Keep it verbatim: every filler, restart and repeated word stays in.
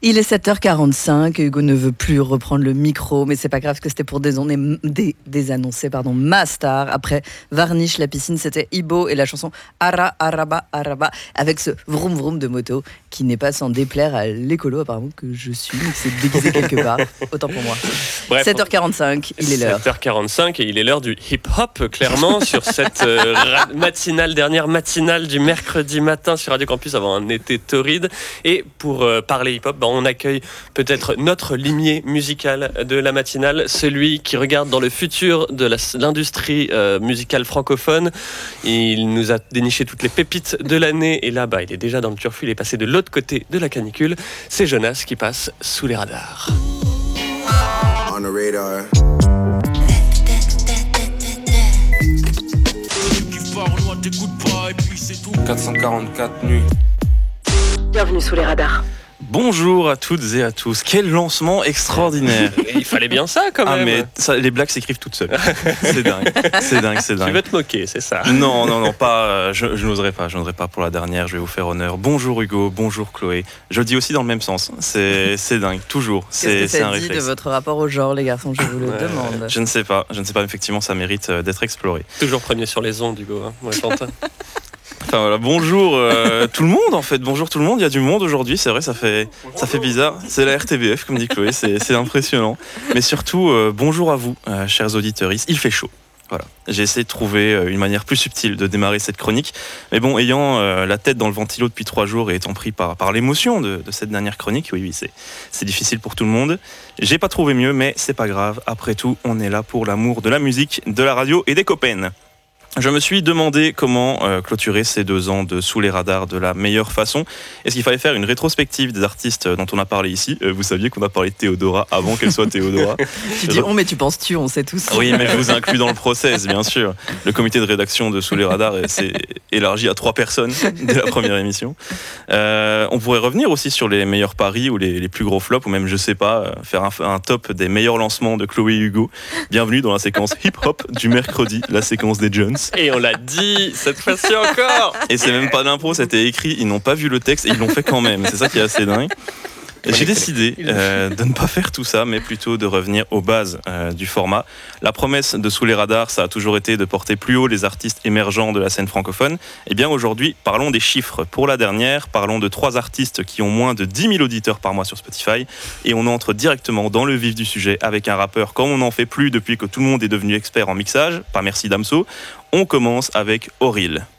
Il est sept heures quarante-cinq, Hugo ne veut plus reprendre le micro, mais c'est pas grave, que c'était pour désannoncer, dés, désannoncer pardon, ma star. Après Varnish, la piscine, c'était Ibo et la chanson Ara Araba Araba, avec ce vroom vroom de moto qui n'est pas sans déplaire à l'écolo apparemment que je suis, mais qui s'est déguisé quelque part. Autant pour moi. Bref, sept heures quarante-cinq, il est l'heure. sept heures quarante-cinq et il est l'heure du hip-hop, clairement, sur cette euh, matinale, dernière matinale du mercredi matin sur Radio Campus avant un été torride. Et pour euh, parler hip-hop, bah, on accueille peut-être notre limier musical de la matinale, celui qui regarde dans le futur de la, l'industrie euh, musicale francophone. Il nous a déniché toutes les pépites de l'année et là, bah, il est déjà dans le turfu, il est passé de l'autre côté de la canicule. C'est Jonas qui passe sous les radars. On the radar. quatre cent quarante-quatre nuits. Bienvenue sous les radars. Bonjour à toutes et à tous. Quel lancement extraordinaire. Il fallait bien ça quand même. Ah mais ça, les blagues s'écrivent toutes seules. C'est dingue. C'est dingue, c'est dingue. Tu veux te moquer, c'est ça? Non, non, non, pas. Je, je n'oserais pas. Je n'oserais pas pour la dernière. Je vais vous faire honneur. Bonjour Hugo. Bonjour Chloé. Je le dis aussi dans le même sens. C'est, c'est dingue. Toujours. Qu'est-ce c'est, que c'est ça un dit réflexe. de votre rapport au genre, les garçons? Je vous le Ouais, demande. Je ne sais pas. Je ne sais pas. Effectivement, ça mérite d'être exploré. Toujours premier sur les ondes, Hugo. Hein. Ouais, Quentin. Enfin voilà, bonjour euh, tout le monde en fait, bonjour tout le monde, il y a du monde aujourd'hui, c'est vrai, ça fait, ça fait bizarre, c'est la R T B F comme dit Chloé, c'est, c'est impressionnant, mais surtout euh, bonjour à vous euh, chers auditeurs, il fait chaud. Voilà. J'ai essayé de trouver une manière plus subtile de démarrer cette chronique, mais bon, ayant euh, la tête dans le ventilo depuis trois jours et étant pris par, par l'émotion de, de cette dernière chronique, oui, oui, c'est, c'est difficile pour tout le monde. J'ai pas trouvé mieux, mais c'est pas grave. Après tout, on est là pour l'amour de la musique, de la radio et des copains. Je me suis demandé comment euh, clôturer ces deux ans de Sous les radars de la meilleure façon. Est-ce qu'il fallait faire une rétrospective des artistes dont on a parlé ici? euh, Vous saviez qu'on a parlé de Théodora avant qu'elle soit Théodora. Tu dis on, mais tu penses tu, on sait tous. Oui, mais je vous inclus dans le process, bien sûr. Le comité de rédaction de Sous les radars s'est élargi à trois personnes dès la première émission. Euh, on pourrait revenir aussi sur les meilleurs paris ou les, les plus gros flops, ou même, je sais pas, faire un, un top des meilleurs lancements de Chloé et Hugo. Bienvenue dans la séquence hip-hop du mercredi, la séquence des Jones. Et on l'a dit, cette fois-ci encore. Et c'est même pas de l'impro, c'était écrit, ils n'ont pas vu le texte et ils l'ont fait quand même. C'est ça qui est assez dingue. J'ai décidé euh, de ne pas faire tout ça, mais plutôt de revenir aux bases euh, du format. La promesse de Sous les radars, ça a toujours été de porter plus haut les artistes émergents de la scène francophone. Et bien aujourd'hui, parlons des chiffres. Pour la dernière, parlons de trois artistes qui ont moins de dix mille auditeurs par mois sur Spotify. Et on entre directement dans le vif du sujet avec un rappeur comme on n'en fait plus depuis que tout le monde est devenu expert en mixage. Pas merci Damso. On commence avec Auril.